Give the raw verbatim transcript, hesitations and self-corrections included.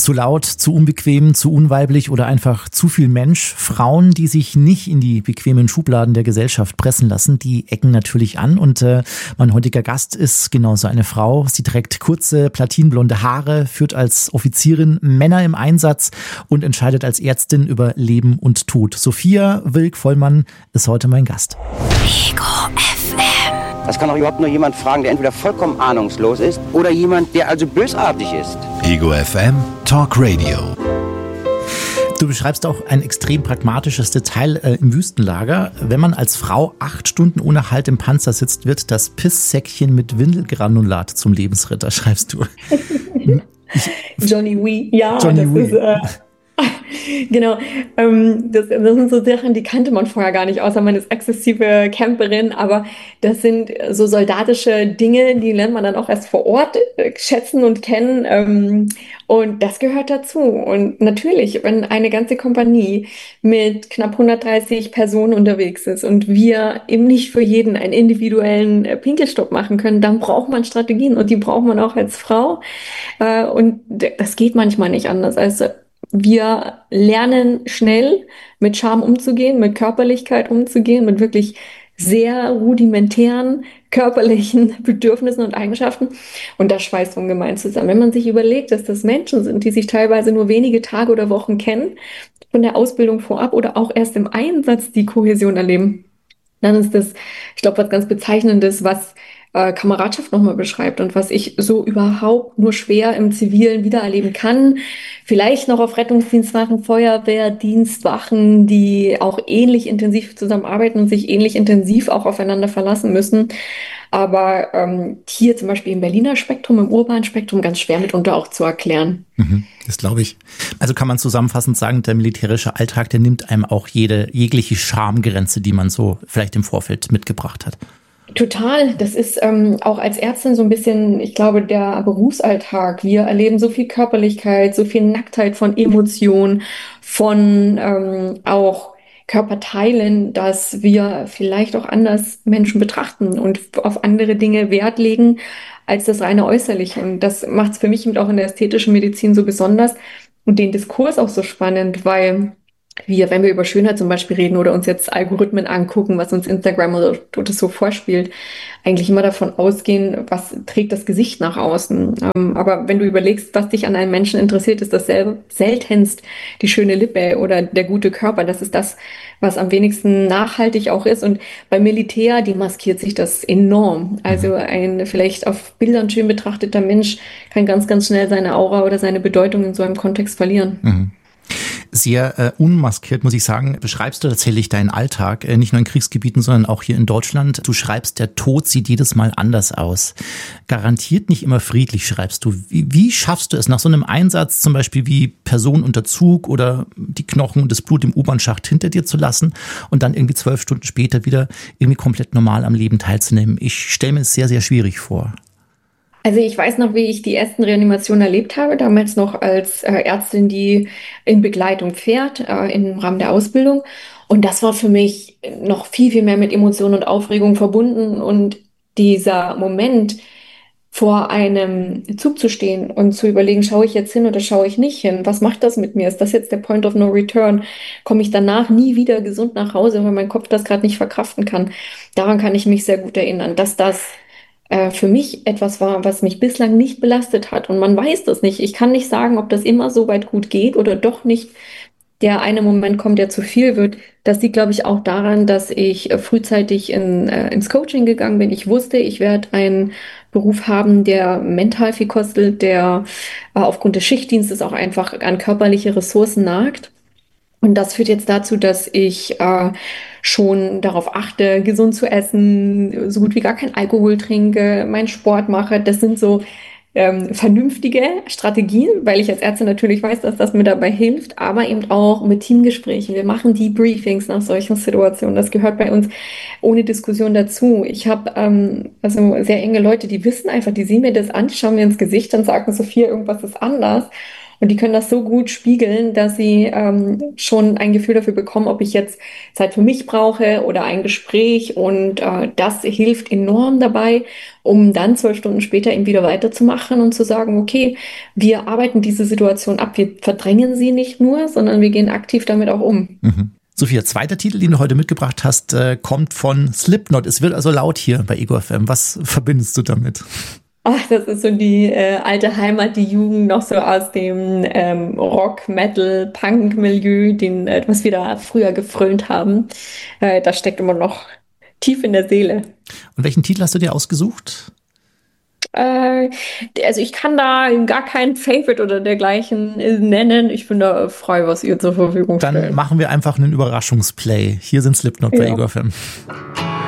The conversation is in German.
Zu laut, zu unbequem, zu unweiblich oder einfach zu viel Mensch. Frauen, die sich nicht in die bequemen Schubladen der Gesellschaft pressen lassen, die ecken natürlich an. Und äh, mein heutiger Gast ist genauso eine Frau. Sie trägt kurze, platinblonde Haare, führt als Offizierin Männer im Einsatz und entscheidet als Ärztin über Leben und Tod. Sophia Wilk-Vollmann ist heute mein Gast. Ego F M. Das kann auch überhaupt nur jemand fragen, der entweder vollkommen ahnungslos ist oder jemand, der also bösartig ist. Ego F M Talk Radio. Du beschreibst auch ein extrem pragmatisches Detail äh, im Wüstenlager. Wenn man als Frau acht Stunden ohne Halt im Panzer sitzt, wird das Pisssäckchen mit Windelgranulat zum Lebensritter, schreibst du. Ich, Johnny Wee, ja, Johnny das Wee. ist... Äh Genau, ähm, das, das sind so Sachen, die kannte man vorher gar nicht, außer man ist exzessive Camperin, aber das sind so soldatische Dinge, die lernt man dann auch erst vor Ort äh, schätzen und kennen, ähm, und das gehört dazu. Und natürlich, wenn eine ganze Kompanie mit knapp hundertdreißig Personen unterwegs ist und wir eben nicht für jeden einen individuellen äh, Pinkelstopp machen können, dann braucht man Strategien und die braucht man auch als Frau, äh, und das geht manchmal nicht anders als wir lernen schnell mit Scham umzugehen, mit Körperlichkeit umzugehen, mit wirklich sehr rudimentären körperlichen Bedürfnissen und Eigenschaften. Und das schweißt ungemein zusammen. Wenn man sich überlegt, dass das Menschen sind, die sich teilweise nur wenige Tage oder Wochen kennen, von der Ausbildung vorab oder auch erst im Einsatz die Kohäsion erleben, dann ist das, ich glaube, was ganz Bezeichnendes, was äh, Kameradschaft nochmal beschreibt und was ich so überhaupt nur schwer im Zivilen wiedererleben kann. Vielleicht noch auf Rettungsdienstwachen, Feuerwehrdienstwachen, die auch ähnlich intensiv zusammenarbeiten und sich ähnlich intensiv auch aufeinander verlassen müssen. Aber ähm, hier zum Beispiel im Berliner Spektrum, im urbanen Spektrum ganz schwer mitunter auch zu erklären. Mhm, das glaube ich. Also kann man zusammenfassend sagen, der militärische Alltag, der nimmt einem auch jede jegliche Schamgrenze, die man so vielleicht im Vorfeld mitgebracht hat. Total. Das ist ähm, auch als Ärztin so ein bisschen, ich glaube, der Berufsalltag. Wir erleben so viel Körperlichkeit, so viel Nacktheit von Emotionen, von ähm, auch Körperteilen, dass wir vielleicht auch anders Menschen betrachten und auf andere Dinge Wert legen als das reine Äußerliche. Und das macht es für mich eben auch in der ästhetischen Medizin so besonders und den Diskurs auch so spannend, weil wir, wenn wir über Schönheit zum Beispiel reden oder uns jetzt Algorithmen angucken, was uns Instagram oder das so vorspielt, eigentlich immer davon ausgehen, was trägt das Gesicht nach außen. Ähm, aber wenn du überlegst, was dich an einem Menschen interessiert, ist das sel- seltenst die schöne Lippe oder der gute Körper. Das ist das, was am wenigsten nachhaltig auch ist. Und beim Militär demaskiert sich das enorm. Also ein vielleicht auf Bildern schön betrachteter Mensch kann ganz, ganz schnell seine Aura oder seine Bedeutung in so einem Kontext verlieren. Mhm. Sehr äh, unmaskiert, muss ich sagen, beschreibst du tatsächlich deinen Alltag, äh, nicht nur in Kriegsgebieten, sondern auch hier in Deutschland. Du schreibst, der Tod sieht jedes Mal anders aus. Garantiert nicht immer friedlich, schreibst du. Wie, wie schaffst du es nach so einem Einsatz, zum Beispiel wie Person unter Zug oder die Knochen und das Blut im U-Bahn-Schacht hinter dir zu lassen und dann irgendwie zwölf Stunden später wieder irgendwie komplett normal am Leben teilzunehmen? Ich stelle mir es sehr, sehr schwierig vor. Also ich weiß noch, wie ich die ersten Reanimationen erlebt habe, damals noch als äh, Ärztin, die in Begleitung fährt, äh, im Rahmen der Ausbildung. Und das war für mich noch viel, viel mehr mit Emotionen und Aufregung verbunden. Und dieser Moment, vor einem Zug zu stehen und zu überlegen, schaue ich jetzt hin oder schaue ich nicht hin? Was macht das mit mir? Ist das jetzt der Point of No Return? Komme ich danach nie wieder gesund nach Hause, weil mein Kopf das gerade nicht verkraften kann? Daran kann ich mich sehr gut erinnern, dass das für mich etwas war, was mich bislang nicht belastet hat. Und man weiß das nicht. Ich kann nicht sagen, ob das immer so weit gut geht oder doch nicht der eine Moment kommt, der zu viel wird. Das liegt, glaube ich, auch daran, dass ich frühzeitig in, äh, ins Coaching gegangen bin. Ich wusste, ich werde einen Beruf haben, der mental viel kostet, der äh, aufgrund des Schichtdienstes auch einfach an körperliche Ressourcen nagt. Und das führt jetzt dazu, dass ich äh, schon darauf achte, gesund zu essen, so gut wie gar kein Alkohol trinke, meinen Sport mache. Das sind so ähm, vernünftige Strategien, weil ich als Ärztin natürlich weiß, dass das mir dabei hilft, aber eben auch mit Teamgesprächen. Wir machen Debriefings nach solchen Situationen. Das gehört bei uns ohne Diskussion dazu. Ich habe ähm, also sehr enge Leute, die wissen einfach, die sehen mir das an, die schauen mir ins Gesicht und sagen, Sophia, irgendwas ist anders. Und die können das so gut spiegeln, dass sie ähm, schon ein Gefühl dafür bekommen, ob ich jetzt Zeit für mich brauche oder ein Gespräch. Und äh, das hilft enorm dabei, um dann zwölf Stunden später eben wieder weiterzumachen und zu sagen, okay, wir arbeiten diese Situation ab, wir verdrängen sie nicht nur, sondern wir gehen aktiv damit auch um. Mhm. Sophia, zweiter Titel, den du heute mitgebracht hast, äh, kommt von Slipknot. Es wird also laut hier bei Ego F M. Was verbindest du damit? Ach, das ist so die äh, alte Heimat, die Jugend noch so aus dem ähm, Rock, Metal, Punk-Milieu, den, äh, was wir da früher gefrönt haben. Äh, das steckt immer noch tief in der Seele. Und welchen Titel hast du dir ausgesucht? Äh, also ich kann da gar keinen Favorite oder dergleichen nennen. Ich bin da frei, was ihr zur Verfügung stellt. Dann machen wir einfach einen Überraschungsplay. Hier sind Slipknot bei Ja. Ego F M.